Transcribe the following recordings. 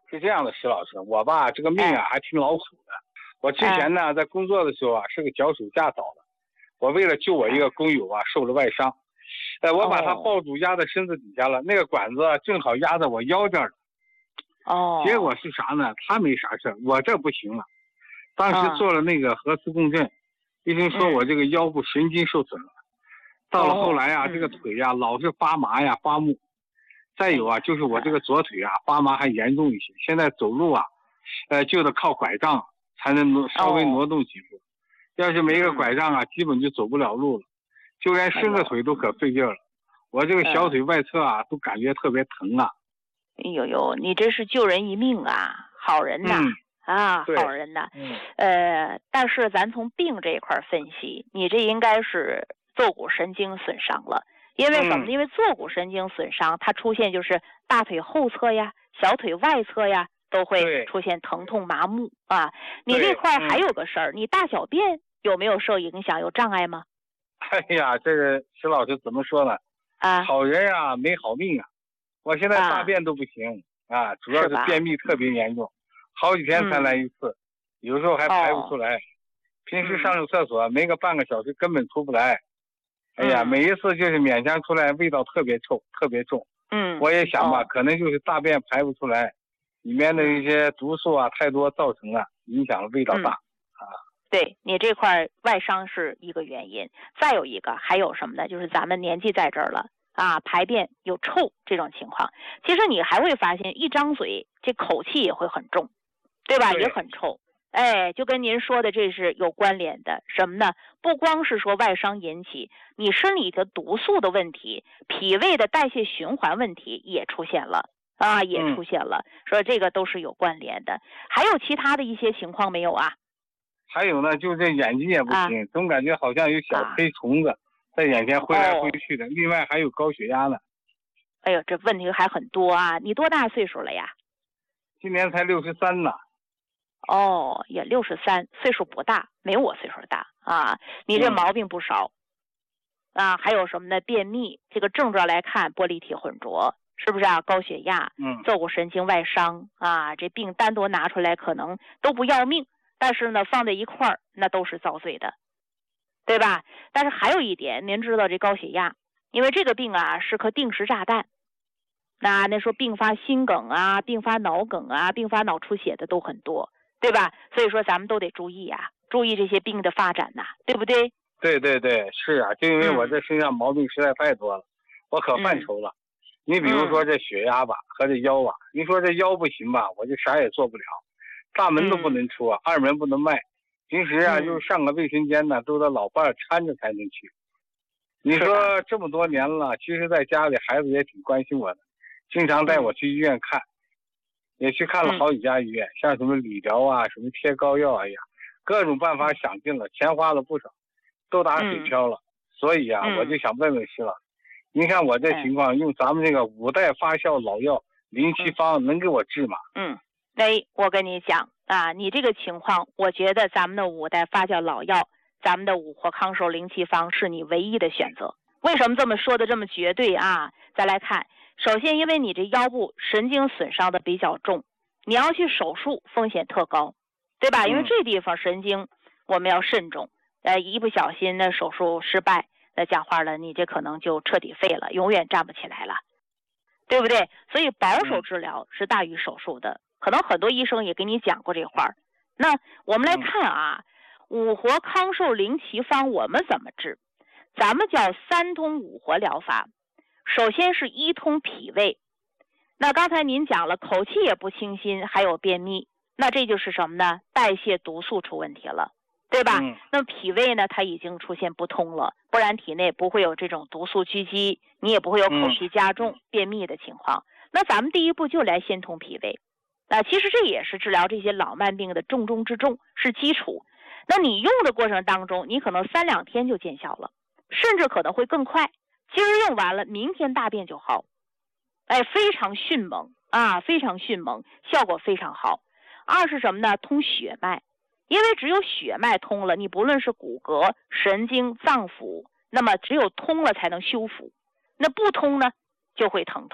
是这样的，石老师，我吧这个命啊还挺劳苦的。我之前呢在工作的时候啊是个脚手架倒的，我为了救我一个工友啊受了外伤，我把他抱住压在身子底下了，那个管子正好压在我腰这儿。结果是啥呢？他没啥事，我这不行了。当时做了那个核磁共振，医生说我这个腰部神经受损了。到了后来啊，这个腿呀老是发麻呀发木。再有啊，就是我这个左腿啊发麻还严重一些，现在走路啊，就得靠拐杖才能稍微挪动几步。要是没个拐杖啊，基本就走不了路了，就连伸个腿都可费劲了。我这个小腿外侧啊，都感觉特别疼啊。 哎呦呦，你这是救人一命啊，好人呐！好人呐！但是咱从病这一块分析，你这应该是坐骨神经损伤了。因为什么？因为坐骨神经损伤，它出现就是大腿后侧呀、小腿外侧呀，都会出现疼痛麻木啊。你这块还有个事儿，你大小便有没有受影响、有障碍吗？ 哎呀，这个石老师怎么说呢？好人啊，没好命啊！我现在大便都不行啊，主要是便秘特别严重，好几天才来一次，有时候还排不出来。平时上厕所没个半个小时根本出不来。哎呀，每一次就是勉强出来，味道特别臭，特别重。我也想吧，可能就是大便排不出来，里面的一些毒素啊太多造成了，影响了味道大。 对，你这块外伤是一个原因，再有一个还有什么呢？就是咱们年纪在这儿了啊，排便有臭这种情况，其实你还会发现一张嘴这口气也会很重，对吧？也很臭。就跟您说的这是有关联的。什么呢？不光是说外伤引起，你身体的毒素的问题，脾胃的代谢循环问题也出现了啊，也出现了。说这个都是有关联的。还有其他的一些情况没有啊？ 还有呢，就这眼睛也不行，总感觉好像有小黑虫子在眼前挥来挥去的。另外还有高血压呢。 哎呦，这问题还很多啊！你多大岁数了呀？ 今年才63呢。 也63，岁数不大，没我岁数大啊。你这毛病不少啊。还有什么呢？便秘，这个症状来看，玻璃体混浊，是不是啊？高血压，坐骨神经外伤啊，这病单独拿出来可能都不要命，但是呢，放在一块儿那都是遭罪的，对吧？但是还有一点，您知道这高血压，因为这个病啊是颗定时炸弹。那说并发心梗啊，并发脑梗啊，并发脑出血的都很多。对吧？所以说咱们都得注意啊，注意这些病的发展呐，对不对？ 对，是啊，就因为我这身上毛病实在太多了，我可犯愁了。你比如说这血压吧，和这腰啊，你说这腰不行吧，我就啥也做不了，大门都不能出啊，二门不能迈，平时啊就上个卫生间呢，都得老伴搀着才能去。你说这么多年了，其实在家里孩子也挺关心我的，经常带我去医院看。也去看了好几家医院，像什么理疗啊，什么贴膏药，哎呀，各种办法想尽了，钱花了不少，都打水漂了。所以啊，我就想问问石老师，您看我这情况，用咱们这个5代发酵老药07方能给我治吗？ 我跟你讲啊，你这个情况，我觉得咱们的5代发酵老药，咱们的五活康寿07方是你唯一的选择。为什么这么说的这么绝对啊？再来看。首先，因为你这腰部神经损伤的比较重，你要去手术风险特高，对吧？因为这地方神经我们要慎重，一不小心那手术失败，那讲话了，你这可能就彻底废了，永远站不起来了，对不对？所以保守治疗是大于手术的，可能很多医生也给你讲过这话。那我们来看啊，五活康寿07方我们怎么治？咱们叫3通五活疗法。首先是1通脾胃，那刚才您讲了口气也不清新，还有便秘，那这就是什么呢？代谢毒素出问题了，对吧？那么脾胃呢，它已经出现不通了，不然体内不会有这种毒素聚集，你也不会有口气加重、便秘的情况。那咱们第一步就来先通脾胃，其实这也是治疗这些老慢病的重中之重，是基础。那你用的过程当中，你可能3、2天就见效了，甚至可能会更快。今儿用完了，明天大便就好，非常迅猛啊，非常迅猛，效果非常好。2是什么呢？通血脉，因为只有血脉通了，你不论是骨骼、神经、脏腑，那么只有通了才能修复，那不通呢，就会疼痛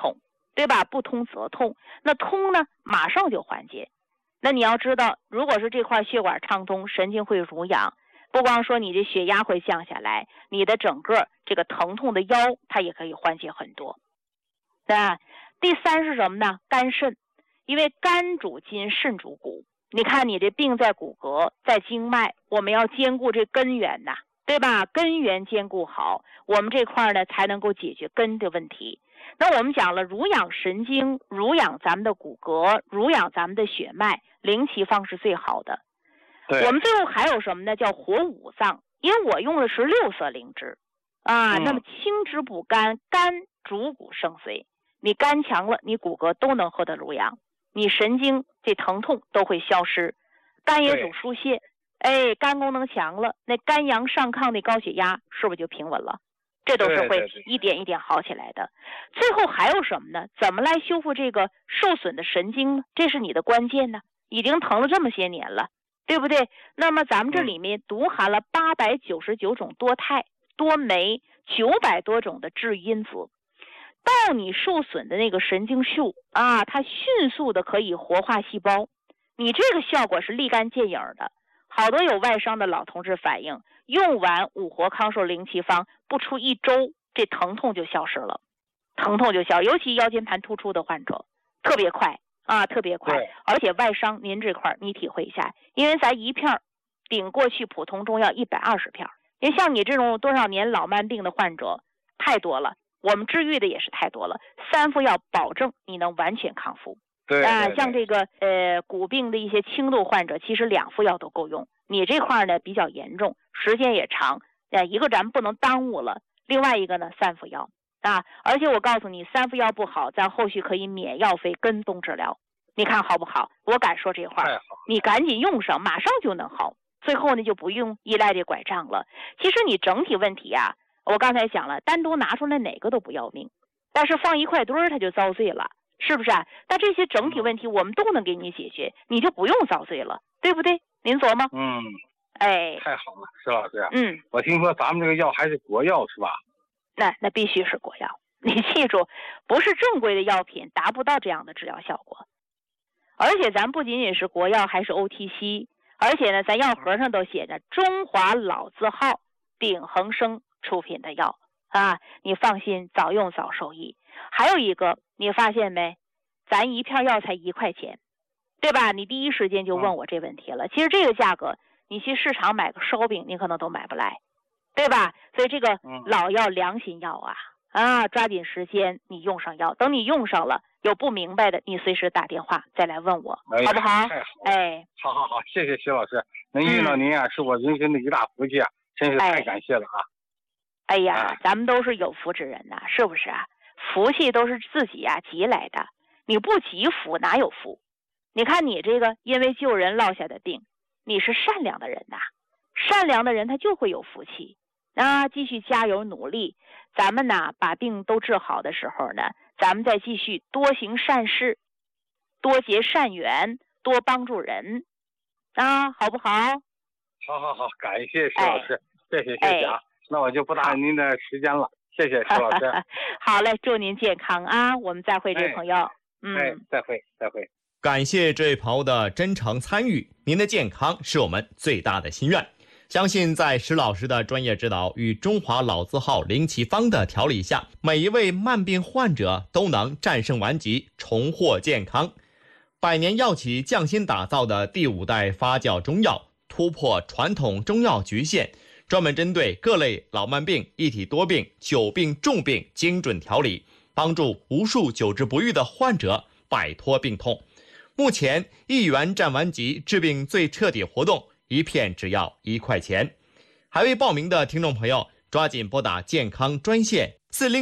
对吧？不通则痛，那通呢，马上就缓解。那你要知道，如果是这块血管畅通，神经会濡养，不光说你的血压会降下来，你的整个这个疼痛的腰，它也可以缓解很多。那第三是什么呢？肝肾，因为肝主筋，肾主骨。你看你这病在骨骼，在经脉，我们要兼顾这根源呐，对吧？根源兼顾好，我们这块呢才能够解决根的问题。那我们讲了，濡养神经，濡养咱们的骨骼，濡养咱们的血脉，灵奇方是最好的。我们最后还有什么呢？叫活五脏，因为我用的是6色灵芝啊。那么清脂补肝，肝主骨生髓，你肝强了，你骨骼都能获得濡养，你神经这疼痛都会消失。肝也主疏泄，肝功能强了，那肝阳上亢的高血压是不是就平稳了？这都是会一点一点好起来的。最后还有什么呢？怎么来修复这个受损的神经呢？这是你的关键呢，已经疼了这么些年了，对不对？那么咱们这里面独含了899种多肽、多酶，900多种的治愈因子，到你受损的那个神经束啊，它迅速的可以活化细胞，你这个效果是立竿见影的。好多有外伤的老同志反映，用完五活康寿灵奇方不出1周，这疼痛就消失了，疼痛就消，尤其腰间盘突出的患者，特别快啊，特别快。而且外伤您这块你体会一下，因为咱一片顶过去普通中药120片，因为像你这种多少年老慢病的患者太多了，我们治愈的也是太多了，3副药保证你能完全康复。像这个骨病的一些轻度患者，其实2副药都够用。你这块呢比较严重，时间也长，一个咱们不能耽误了，另外一个呢3副药啊。而且我告诉你，3副药不好，咱后续可以免药费跟踪治疗，你看好不好？我敢说这话，你赶紧用上，马上就能好。最后呢就不用依赖这拐杖了。其实你整体问题啊，我刚才讲了，单独拿出来哪个都不要命，但是放一块堆儿它就遭罪了。是不是啊？但这些整体问题我们都能给你解决，你就不用遭罪了，对不对？您琢磨。 太好了，石老师。我听说咱们这个药还是国药是吧？ 那必须是国药，你记住，不是正规的药品达不到这样的治疗效果。而且咱不仅仅是国药，还是 OTC， 而且呢，咱药盒上都写着中华老字号秉恒生出品的药啊，你放心，早用早受益。还有一个，你发现没？咱一片药才1块钱，对吧？你第一时间就问我这问题了。其实这个价格，你去市场买个烧饼，你可能都买不来，对吧？所以这个老药良心药啊，抓紧时间你用上药。等你用上了，有不明白的，你随时打电话再来问我，好不好？ 好，谢谢徐老师，能遇到您啊，是我人生的一大福气啊，真是太感谢了啊！ 咱们都是有福之人呐，是不是啊？福气都是自己积来的，你不积福哪有福？你看你这个因为救人落下的病，你是善良的人呐，善良的人他就会有福气啊！继续加油努力，咱们呢把病都治好的时候呢，咱们再继续多行善事，多结善缘，多帮助人啊，好不好？ 好，感谢徐老师，谢谢啊！那我就不打您的时间了。谢谢徐老师。 好嘞，祝您健康啊！我们再会，这位朋友。 再会。 感谢这位朋友的真诚参与，您的健康是我们最大的心愿。相信在石老师的专业指导与中华老字号灵奇方的调理下，每一位慢病患者都能战胜顽疾，重获健康。百年药企匠心打造的第5代发酵中药，突破传统中药局限，专门针对各类老慢病、一体多病、久病、重病精准调理，帮助无数久治不愈的患者摆脱病痛。目前1元战顽疾治病最彻底活动，一片只要1块钱。还未报名的听众朋友，抓紧拨打健康专线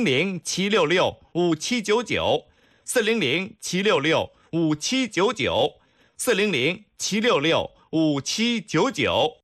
400-766-5799 400-766-5799 400-766-5799。